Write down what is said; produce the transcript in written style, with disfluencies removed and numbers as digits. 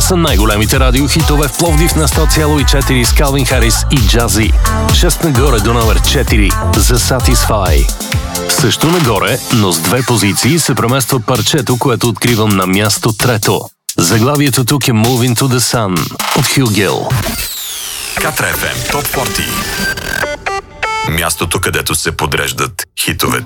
са най-големите радиохитове в Пловдив на 100,4 с Калвин Харис и Джази. 6 нагоре до номер 4 за Satisfy. Също нагоре, но с 2 позиции се премества парчето, което откривам на място 3. Заглавието тук е Moving to the Sun от Хюгел. Катра FM Топ 40. Мястото, където се подреждат хитовете.